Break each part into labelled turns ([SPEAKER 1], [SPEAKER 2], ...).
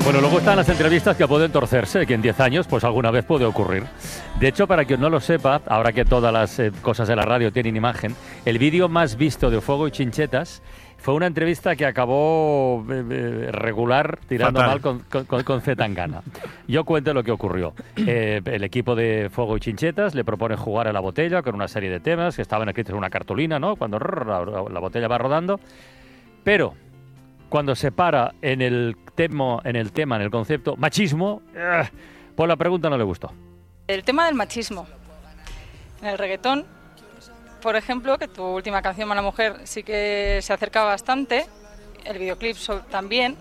[SPEAKER 1] Bueno, luego están las entrevistas que pueden torcerse, que en 10 años pues alguna vez puede ocurrir. De hecho, para quien no lo sepa, ahora que todas las cosas de la radio tienen imagen, el vídeo más visto de Fuego y Chinchetas fue una entrevista que acabó regular, tirando
[SPEAKER 2] fatal,
[SPEAKER 1] mal con Zetangana. Yo cuento lo que ocurrió. El equipo de Fuego y Chinchetas le propone jugar a la botella con una serie de temas que estaban escritos en una cartulina, ¿no? Cuando la botella va rodando. Pero cuando se para en el concepto machismo, pues la pregunta no le gustó.
[SPEAKER 3] El tema del machismo. En el reggaetón, por ejemplo, que tu última canción, Mala Mujer, sí que se acerca bastante, el videoclip también.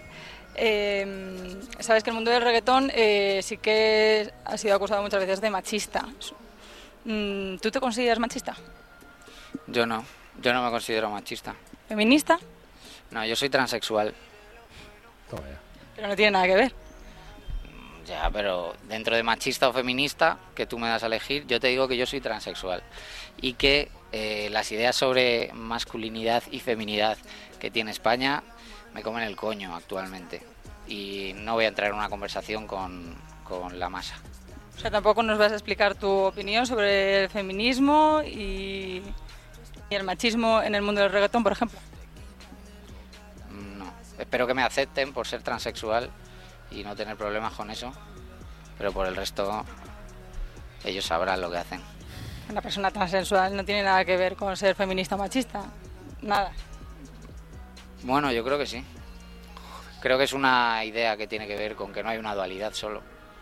[SPEAKER 3] Sabes que el mundo del reggaetón sí que ha sido acusado muchas veces de machista. ¿Tú te consideras machista?
[SPEAKER 4] Yo no me considero machista.
[SPEAKER 3] ¿Feminista?
[SPEAKER 4] No, yo soy transexual.
[SPEAKER 3] Pero no tiene nada que ver.
[SPEAKER 4] Ya, pero dentro de machista o feminista, que tú me das a elegir, yo te digo que yo soy transexual. Y que las ideas sobre masculinidad y feminidad que tiene España me comen el coño actualmente. Y no voy a entrar en una conversación con la masa.
[SPEAKER 3] O sea, tampoco nos vas a explicar tu opinión sobre el feminismo y el machismo en el mundo del reggaetón, por ejemplo.
[SPEAKER 4] No, espero que me acepten por ser transexual y no tener problemas con eso, pero por el resto ellos sabrán lo que hacen.
[SPEAKER 3] Una persona transexual no tiene nada que ver con ser feminista o machista, nada.
[SPEAKER 4] Bueno, yo creo que sí. Creo que es una idea que tiene que ver con que no hay una dualidad solo.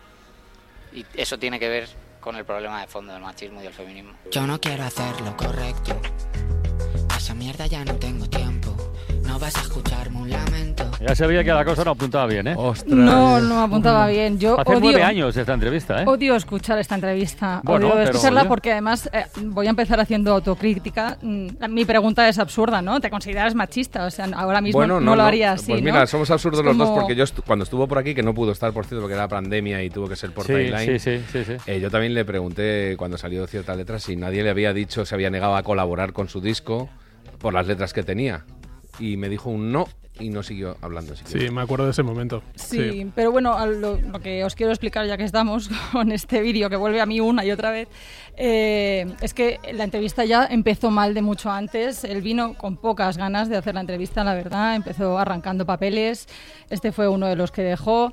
[SPEAKER 4] Y eso tiene que ver con el problema de fondo del machismo y el feminismo.
[SPEAKER 5] Yo no quiero hacer lo correcto. A esa mierda ya no tengo tiempo. No vas a escucharme un lamento.
[SPEAKER 1] Ya se veía que la cosa no apuntaba bien, ¿eh?
[SPEAKER 6] Ostras.
[SPEAKER 3] No apuntaba bien. Yo
[SPEAKER 1] Hace 9 años esta entrevista, ¿eh?
[SPEAKER 3] Odio escuchar esta entrevista.
[SPEAKER 1] Bueno,
[SPEAKER 3] odio escucharla
[SPEAKER 1] oye,
[SPEAKER 3] porque además voy a empezar haciendo autocrítica. Mi pregunta es absurda, ¿no? ¿Te consideras machista? O sea, ahora mismo no lo haría así,
[SPEAKER 2] Pues mira,
[SPEAKER 3] ¿no?
[SPEAKER 2] somos absurdos
[SPEAKER 3] Es
[SPEAKER 2] los dos
[SPEAKER 3] como-
[SPEAKER 2] porque yo cuando estuvo por aquí, que no pudo estar, por cierto, porque era pandemia y tuvo que ser por timeline,
[SPEAKER 1] sí.
[SPEAKER 2] yo también le pregunté cuando salió cierta letra si nadie le había dicho, se había negado a colaborar con su disco por las letras que tenía. Y me dijo un no y no siguió hablando.
[SPEAKER 6] Sí, me acuerdo de ese momento.
[SPEAKER 3] Sí, pero bueno, lo que os quiero explicar ya que estamos con este vídeo que vuelve a mí una y otra vez, es que la entrevista ya empezó mal de mucho antes. Él vino con pocas ganas de hacer la entrevista, la verdad. Empezó arrancando papeles. Este fue uno de los que dejó.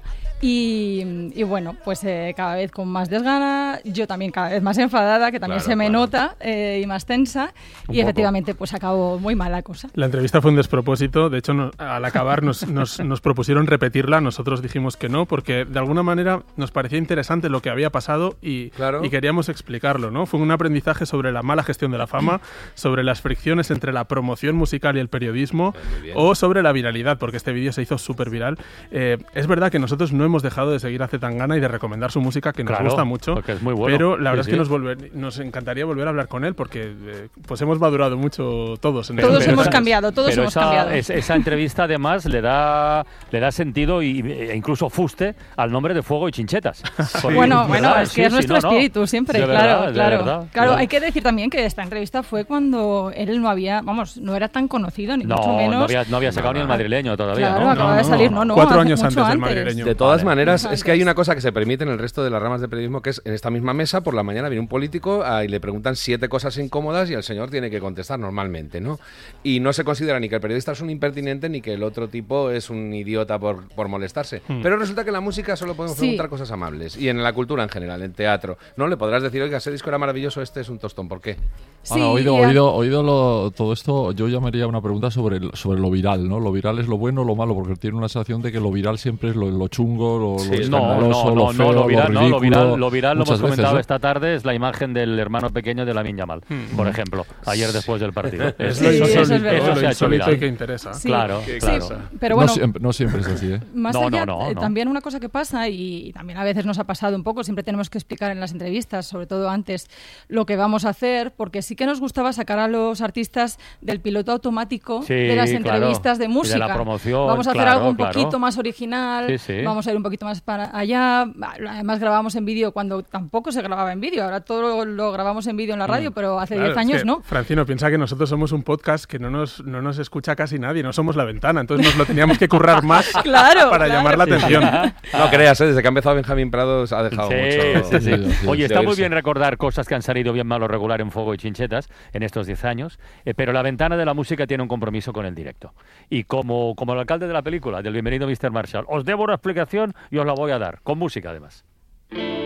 [SPEAKER 3] Y bueno, pues cada vez con más desgana. Yo también cada vez más enfadada, que también se me nota, y más tensa. Y efectivamente, pues acabó muy mal la cosa.
[SPEAKER 6] La entrevista fue un despropósito. De hecho, al acabar nos propusieron repetirla. Nosotros dijimos que no, porque de alguna manera nos parecía interesante lo que había pasado y queríamos explicarlo, ¿no? Fue un aprendizaje sobre la mala gestión de la fama, sobre las fricciones entre la promoción musical y el periodismo, o sobre la viralidad, porque este vídeo se hizo súper viral. Es verdad que nosotros no hemos dejado de seguir a Zetangana y de recomendar su música, que nos gusta mucho,
[SPEAKER 1] porque es muy bueno.
[SPEAKER 6] pero la verdad es que nos encantaría volver a habber con él, porque pues hemos madurado mucho todos.
[SPEAKER 3] Todos hemos cambiado, todos hemos cambiado.
[SPEAKER 1] Esa entrevista además le da sentido e incluso fuste al nombre de Fuego y Chinchetas.
[SPEAKER 3] Sí. Bueno, es que es nuestro espíritu siempre, claro. Claro, hay que decir también que esta entrevista fue cuando él no era tan conocido, ni mucho menos.
[SPEAKER 1] No había sacado ni el madrileño todavía.
[SPEAKER 3] Claro, acaba de salir,
[SPEAKER 6] 4 años antes del madrileño.
[SPEAKER 2] De todas maneras, es que hay una cosa que se permite en el resto de las ramas de periodismo, que es en esta misma mesa, por la mañana viene un político y le preguntan 7 cosas incómodas y el señor tiene que contestar normalmente, ¿no? Y no se considera ni que el periodista es un impertinente ni que el otro tipo es un idiota por molestarse. Pero resulta que en la música solo podemos preguntar cosas amables. Y en la cultura en general, en teatro. No le podrás decir, oiga, ese disco era maravilloso, este es un tostón. ¿Por qué?
[SPEAKER 7] Sí, oído todo esto, yo llamaría una pregunta sobre lo viral, ¿no? Lo viral es lo bueno o lo malo, porque tiene una sensación de que lo viral siempre es lo chungo, lo escandaloso, lo feo, lo ridículo.
[SPEAKER 1] Lo viral, lo hemos comentado
[SPEAKER 7] veces,
[SPEAKER 1] esta tarde, es la imagen del hermano pequeño de Lamine Yamal, por ejemplo, ayer después del partido.
[SPEAKER 6] Eso se ha hecho viral. Que interesa.
[SPEAKER 3] Sí,
[SPEAKER 1] claro.
[SPEAKER 3] Pero bueno,
[SPEAKER 7] no siempre es así, ¿eh?
[SPEAKER 3] Más allá, también una cosa que pasa, y también a veces nos ha pasado un poco, siempre tenemos que explicar en las entrevistas, sobre todo antes, lo que vamos a hacer, porque sí que nos gustaba sacar a los artistas del piloto automático de las entrevistas de música.
[SPEAKER 1] Y de la promoción,
[SPEAKER 3] vamos a hacer algo un poquito más original, vamos a ir un poquito más para allá. Además grabamos en vídeo cuando tampoco se grababa en vídeo, ahora todo lo grabamos en vídeo en la radio, pero hace 10 años no.
[SPEAKER 6] Francino, piensa que nosotros somos un podcast que no nos escucha casi nadie, no somos La Ventana. ventana, entonces nos lo teníamos que currar más para llamar la atención.
[SPEAKER 2] No creas, desde que ha empezado Benjamín Prados ha dejado mucho.
[SPEAKER 1] Sí. Oye, está muy bien recordar cosas que han salido bien, mal o regular en Fuego y Chinchetas en estos 10 años, pero la ventana de la música tiene un compromiso con el directo. Y como el alcalde de la película, del Bienvenido Mr. Marshall, os debo una explicación y os la voy a dar, con música además.